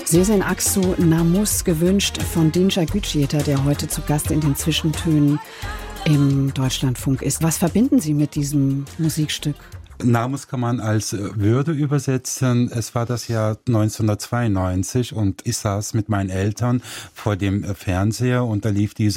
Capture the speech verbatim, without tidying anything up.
Sezen Aksu Namus, gewünscht von Dinja Gücüyetar, der heute zu Gast in den Zwischentönen im Deutschlandfunk ist. Was verbinden Sie mit diesem Musikstück? Namus kann man als Würde übersetzen. Es war das Jahr neunzehnhundertzweiundneunzig und ich saß mit meinen Eltern vor dem Fernseher und da lief diese